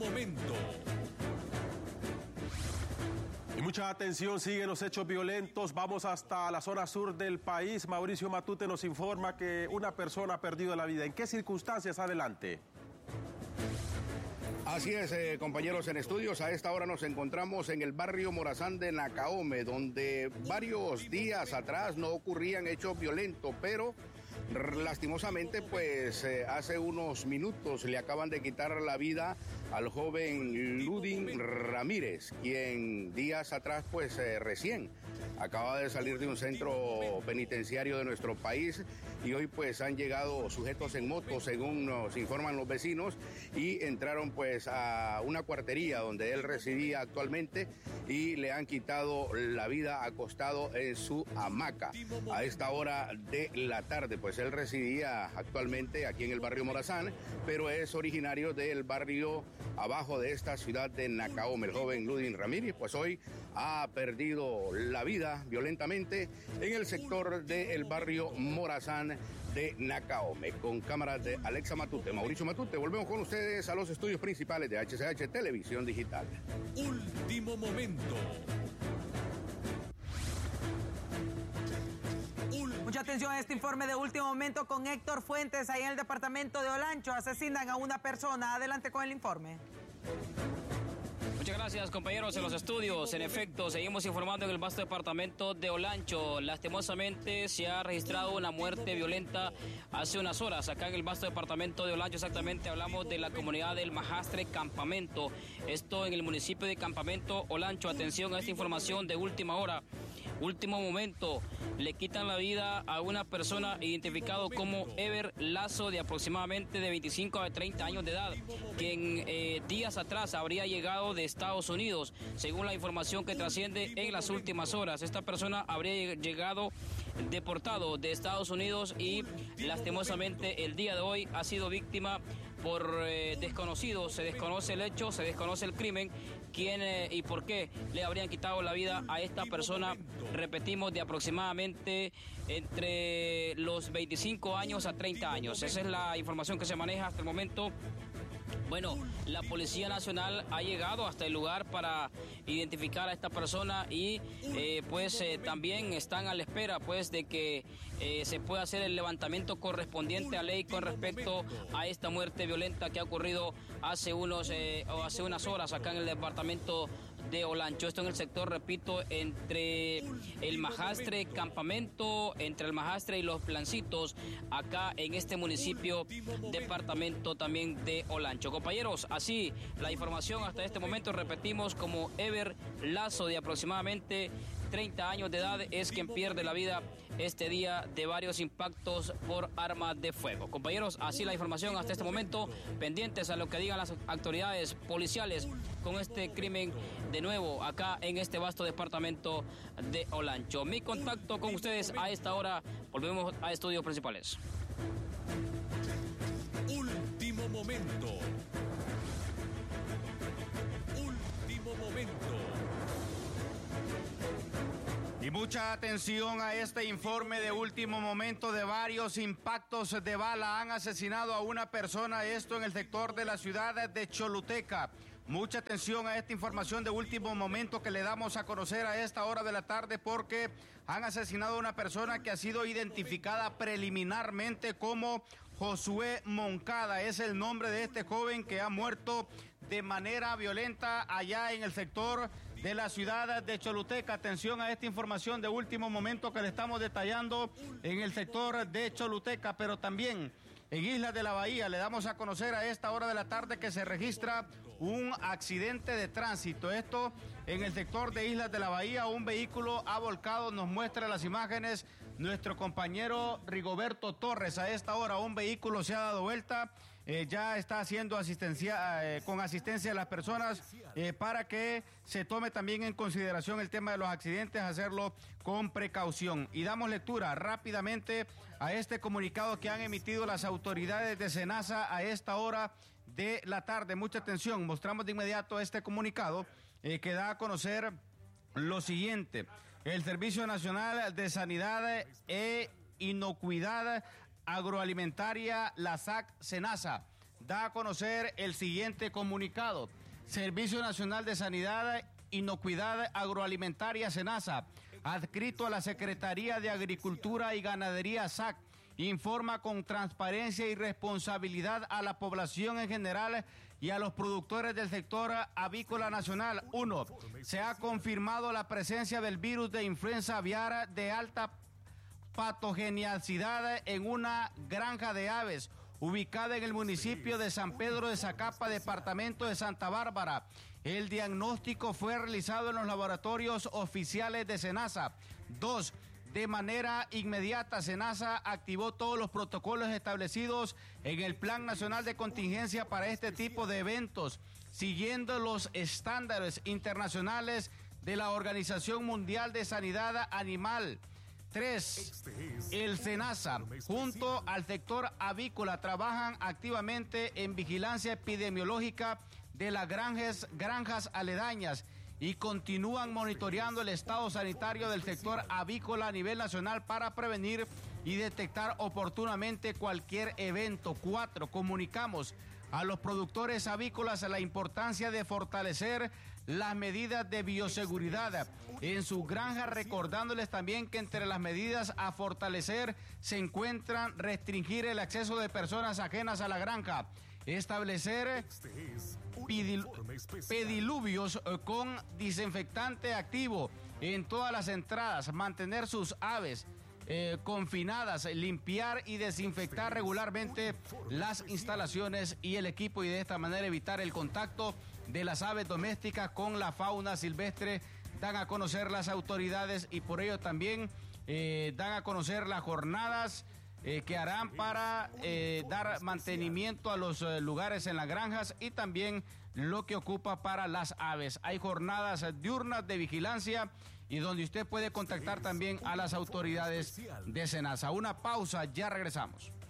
momento. Y mucha atención, siguen los hechos violentos. Vamos hasta la zona sur del país. Mauricio Matute nos informa que una persona ha perdido la vida. ¿En qué circunstancias? Adelante. Así es, compañeros en estudios, a esta hora nos encontramos en el barrio Morazán de Nacaome, donde varios días atrás no ocurrían hechos violentos, pero lastimosamente, pues hace unos minutos le acaban de quitar la vida al joven Ludin Ramírez, quien días atrás, pues recién acaba de salir de un centro penitenciario de nuestro país y hoy pues han llegado sujetos en moto, según nos informan los vecinos, y entraron pues a una cuartería donde él residía actualmente y le han quitado la vida acostado en su hamaca a esta hora de la tarde. Pues él residía actualmente aquí en el barrio Morazán, pero es originario del barrio abajo de esta ciudad de Nacaome. El joven Ludin Ramírez pues hoy ha perdido la vida violentamente en el sector del barrio Morazán de Nacaome. Con cámaras de Alexa Matute, Mauricio Matute, volvemos con ustedes a los estudios principales de HCH Televisión Digital. Último momento. Mucha atención a este informe de último momento con Héctor Fuentes, ahí en el departamento de Olancho. Asesinan a una persona. Adelante con el informe. Muchas gracias, compañeros en los estudios. En efecto, seguimos informando en el vasto departamento de Olancho. Lastimosamente se ha registrado una muerte violenta hace unas horas acá en el vasto departamento de Olancho. Exactamente hablamos de la comunidad del Majastre Campamento. Esto en el municipio de Campamento Olancho. Atención a esta información de última hora. Último momento, le quitan la vida a una persona identificado como Ever Lazo, de aproximadamente de 25 a 30 años de edad, quien días atrás habría llegado de Estados Unidos, según la información que trasciende en las últimas horas. Esta persona habría llegado deportado de Estados Unidos y lastimosamente el día de hoy ha sido víctima por desconocidos. Se desconoce el hecho, se desconoce el crimen, quién y por qué le habrían quitado la vida a esta persona, repetimos, de aproximadamente entre los 25 años a 30 años. Esa es la información que se maneja hasta el momento. Bueno, la Policía Nacional ha llegado hasta el lugar para identificar a esta persona y también están a la espera pues de que se pueda hacer el levantamiento correspondiente a ley con respecto a esta muerte violenta que ha ocurrido hace unas horas acá en el departamento de Olancho. Esto en el sector, repito, entre el Majastre Campamento, entre el Majastre y Los Plancitos, acá en este municipio, departamento también de Olancho. Compañeros, así la información hasta este momento, repetimos, como Ever Lazo, de aproximadamente 30 años de edad, es quien pierde la vida este día de varios impactos por arma de fuego. Compañeros, así la información hasta este momento, pendientes a lo que digan las autoridades policiales con este crimen de nuevo acá en este vasto departamento de Olancho. Mi contacto con ustedes a esta hora, volvemos a estudios principales. Último momento. Último momento. Y mucha atención a este informe de último momento. De varios impactos de bala han asesinado a una persona, esto en el sector de la ciudad de Choluteca. Mucha atención a esta información de último momento que le damos a conocer a esta hora de la tarde, porque han asesinado a una persona que ha sido identificada preliminarmente como Josué Moncada. Es el nombre de este joven que ha muerto de manera violenta allá en el sector de la ciudad de Choluteca. Atención a esta información de último momento que le estamos detallando en el sector de Choluteca, pero también en Islas de la Bahía le damos a conocer a esta hora de la tarde que se registra un accidente de tránsito. Esto en el sector de Islas de la Bahía, un vehículo ha volcado, nos muestra las imágenes nuestro compañero Rigoberto Torres. A esta hora un vehículo se ha dado vuelta, ya está haciendo con asistencia a las personas para que se tome también en consideración el tema de los accidentes, hacerlo con precaución. Y damos lectura rápidamente a este comunicado que han emitido las autoridades de SENASA a esta hora de la tarde. Mucha atención, mostramos de inmediato este comunicado que da a conocer lo siguiente: el Servicio Nacional de Sanidad e Inocuidad Agroalimentaria, la SAC SENASA, da a conocer el siguiente comunicado. Servicio Nacional de Sanidad, Inocuidad Agroalimentaria, SENASA, adscrito a la Secretaría de Agricultura y Ganadería, SAC, informa con transparencia y responsabilidad a la población en general y a los productores del sector avícola nacional. 1. Se ha confirmado la presencia del virus de influenza aviar de alta patogenicidad en una granja de aves ubicada en el municipio de San Pedro de Zacapa, departamento de Santa Bárbara. El diagnóstico fue realizado en los laboratorios oficiales de SENASA. 2. De manera inmediata, SENASA activó todos los protocolos establecidos en el Plan Nacional de Contingencia para este tipo de eventos, siguiendo los estándares internacionales de la Organización Mundial de Sanidad Animal. 3. El SENASA, junto al sector avícola, trabajan activamente en vigilancia epidemiológica de las granjas aledañas y continúan monitoreando el estado sanitario del sector avícola a nivel nacional para prevenir y detectar oportunamente cualquier evento. 4. Comunicamos a los productores avícolas la importancia de fortalecer las medidas de bioseguridad en su granja, recordándoles también que entre las medidas a fortalecer se encuentran restringir el acceso de personas ajenas a la granja, establecer pediluvios con desinfectante activo en todas las entradas, mantener sus aves confinadas, limpiar y desinfectar regularmente las instalaciones y el equipo, y de esta manera evitar el contacto de las aves domésticas con la fauna silvestre. Dan a conocer las autoridades y por ello también dan a conocer las jornadas que harán para dar mantenimiento a los lugares en las granjas y también lo que ocupa para las aves. Hay jornadas diurnas de vigilancia y donde usted puede contactar también a las autoridades de SENASA. Una pausa, ya regresamos.